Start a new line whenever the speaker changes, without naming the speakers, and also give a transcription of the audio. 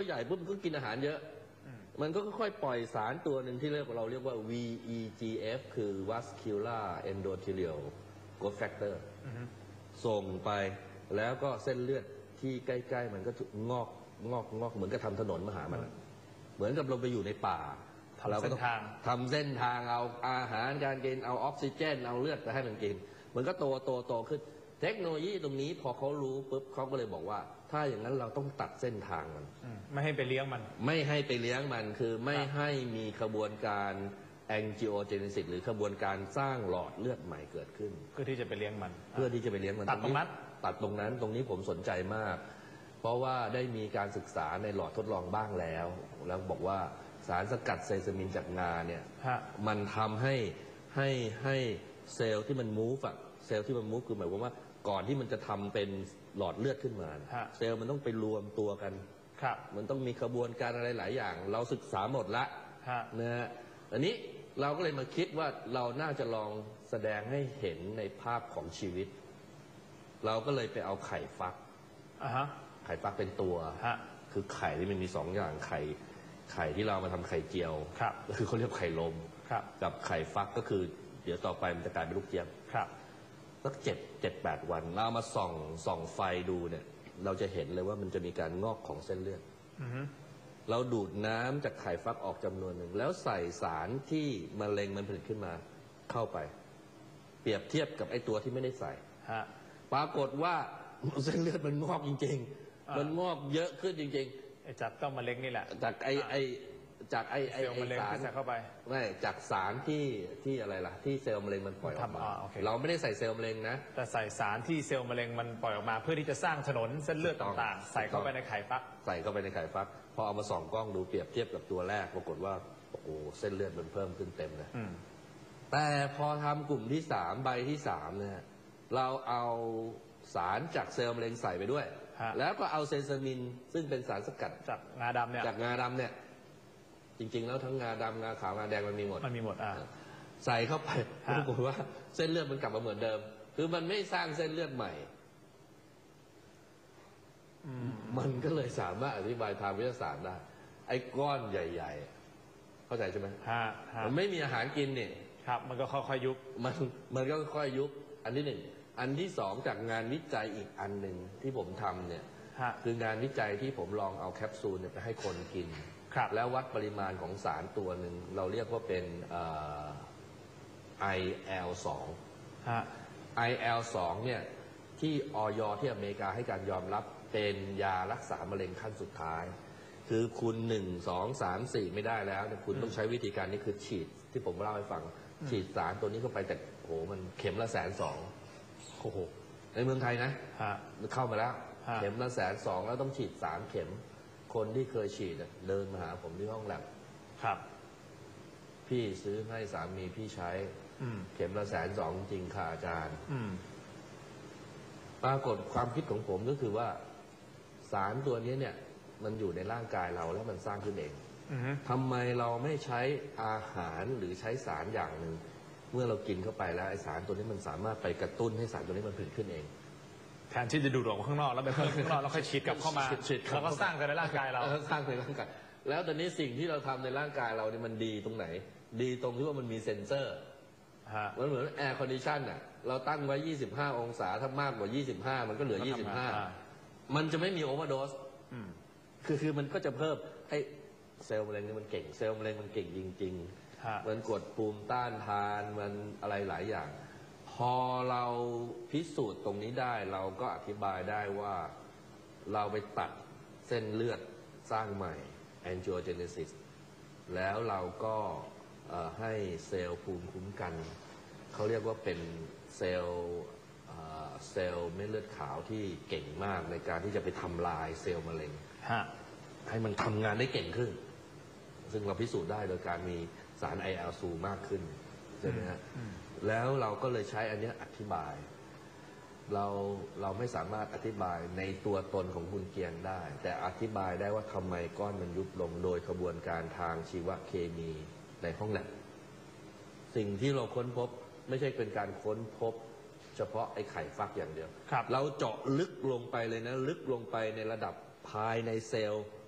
ใหญ่ปุ๊บมันก็กินอาหารเยอะมันก็ค่อยๆปล่อยสารตัวหนึ่งที่เราเรียกว่า VEGF คือ Vascular Endothelial Growth Factor ส่งไปแล้วก็เส้นเลือดที่ใกล้ๆมันก็งอกเหมือนกับทำถนนมาหามันเหมือนกับเราไปอยู่ในป่าเราก็ต้องทำเส้นทางเอาอาหารการกินเอาออกซิเจนเอาเลือดไปให้มันกินมันก็โตขึ้นเทคโนโลยีตรงนี้พอเขารู้ปุ๊บเขาก็เลยบอกว่าถ้าอย่างนั้นเราต้องตัดเส้นทางมัน
ไม่ให้ไปเลี้ยงมัน
ไม่ให้ไปเลี้ยงมันคือไม่ให้มีขบวนการแองจิโอเจเนซิสหรือขบวนการสร้างหลอดเลือดใหม่เกิดขึ้น
เพื่อที่จะไปเลี้ยงมัน
ตัดตรงนั้นตรงนี้ผมสนใจมากเพราะว่าได้มีการศึกษาในหลอดทดลองบ้างแล้วบอกว่าสารสกัดเซซามินจากงาเนี่ยมันทำให้เซลล์ที่มันมูฟอะเซลล์ที่มันมูฟคือหมายความว่าก่อนที่มันจะทำเป็นหลอดเลือดขึ้นมาเซลล์มันต้องไปรวมตัวกันมันต้องมีขบวนการอะไรหลายอย่างเราศึกษาหมดละนะฮะอันนี้เราก็เลยมาคิดว่าเราน่าจะลองแสดงให้เห็นในภาพของชีวิตเราก็เลยไปเอาไข่ฟักไข่ฟักเป็นตัวคือไข่ที่มันมีสองอย่างไข่ที่เรามาทำไข่เจียวก็คือเขาเรียกไข่ลมกับไข่ฟักก็คือเดี๋ยวต่อไปมันจะกลายเป็นลูกเจี๊ยบสัก7-8 วันเรามาส่องไฟดูเนี่ยเราจะเห็นเลยว่ามันจะมีการงอกของเส้นเลือดเราดูดน้ำจากไข่ฟักออกจำนวนหนึ่งแล้วใส่สารที่มะเร็งมันผลิตขึ้นมาเข้าไปเปรียบเทียบกับไอ้ตัวที่ไม่ได้ใส่ปรากฏว่าเส้นเลือดมันงอกจริงๆมันงอกเยอะขึ้นจริง
ๆจากต้นมะเร็งนี่แหละ
จากไอสาร
เข้าไป
ไม่จากสารที่อะไรล่ะที่เซลล์มะเร็งมันปล่อยออกมาเราไม่ได้ใส่เซลล์มะเร็งนะ
แต่ใส่สารที่เซลล์มะเร็งมันปล่อยออกมาเพื่อที่จะสร้างถนนเส้นเลือดต่างๆใส่เข้าไปในไข่ฟัก
พอเอามาส่องกล้องดูเปรียบเทียบกับตัวแรกปรากฏว่าโอ้โหเส้นเลือดมันเพิ่มขึ้นเต็มเลยแต่พอทำกลุ่มที่3ใบที่3เนี่ยเราเอาสารจากเซลล์มะเร็งใส่ไปด้วยแล้วก็เอาเซซามินซึ่งเป็นสารสกัด
จากงาดำ
เนี่ยจริงๆแล้วทั้งงาดำงาขาวงาแดงมันมีหมดใส่เข้าไปปรากฏว่าเส้นเลือดมันกลับมาเหมือนเดิมคือมันไม่สร้างเส้นเลือดใหม่มันก็เลยสามารถอธิบายทางวิทยาศาสตร์ได้ไอ้ก้อนใหญ่ๆเข้าใจใช่ไหมมันไม่มีอาหารกินเนี่ย
มันก็ค่อยๆยุบ
มันก็ค่อยๆยุบอันที่1อันที่2จากงานวิจัยอีกอันหนึ่งที่ผมทำเนี่ยคืองานวิจัยที่ผมลองเอาแคปซูลไปให้คนกินแล้ววัดปริมาณของสารตัวหนึ่งเราเรียกว่าเป็นIL2 IL2 เนี่ยที่อย.ที่อเมริกาให้การยอมรับเป็นยารักษามะเร็งขั้นสุดท้ายคือคุณ1 2 3 4ไม่ได้แล้วคุณต้องใช้วิธีการนี้คือฉีดที่ผมเล่าให้ฟังฉีดสารตัวนี้เข้าไปแต่โหมันเข็มละ120,000โอ้โหในเมืองไทยนะมันเข้ามาแล้วเข็มละ120,000แล้วต้องฉีด3 เข็มคนที่เคยฉีดเดินมาหาผมที่ห้องแลบพี่ซื้อให้สามีพี่ใช้เข็มละ120,000จริงค่ะอาจารย์ปรากฏความคิดของผมก็คือว่าสารตัวนี้เนี่ยมันอยู่ในร่างกายเราแล้วมันสร้างขึ้นเองทำไมเราไม่ใช้อาหารหรือใช้สารอย่างหนึ่งเมื่อเรากินเข้าไปแล้วไอสารตัวนี้มันสามารถไปกระตุ้นให้สารตัวนี้มันผลิตขึ้นเอง
แทนที่จะดูดออกมาข้างนอกแล้วไปเพิ่มข้างนอกแล้วค่อยฉีดกลับเข้ามาแล้วก็สร้างในร่างกายเรา
สร้างในร่างกายแล้วตอนนี้สิ่งที่เราทำในร่างกายเราเนี่ยมันดีตรงไหนดีตรงที่ว่ามันมีเซ็นเซอร์มันเหมือนแอร์คอนดิชันอ่ะเราตั้งไว้25 องศาถ้ามากกว่า25มันก็เหลือ25มันจะไม่มีโอเวอร์โดสคือมันก็จะเพิ่มให้เซลล์มะเร็งนี่มันเก่งเซลล์มะเร็งมันเก่งจริงๆมันกดภูมิต้านทานมันอะไรหลายอย่างพอเราพิสูจน์ตรงนี้ได้เราก็อธิบายได้ว่าเราไปตัดเส้นเลือดสร้างใหม่ angiogenesis แล้วเราก็ให้เซลล์ภูมิคุ้มกันเขาเรียกว่าเป็นเซลล์เม็ดเลือดขาวที่เก่งมากในการที่จะไปทำลายเซลล์มะเร็งให้มันทำงานได้เก่งขึ้นซึ่งเราพิสูจน์ได้โดยการมีสาร IL2 มากขึ้นใช่ไหมฮะแล้วเราก็เลยใช้อันนี้อธิบายเราไม่สามารถอธิบายในตัวตนของคุณเกียงได้แต่อธิบายได้ว่าทำไมก้อนมันยุบลงโดยกระบวนการทางชีวเคมีในห้องแลบสิ่งที่เราค้นพบไม่ใช่เป็นการค้นพบเฉพาะไอ้ไข่ฟักอย่างเดียวเราเจาะลึกลงไปเลยนะลึกลงไปในระดับภายในเซลล์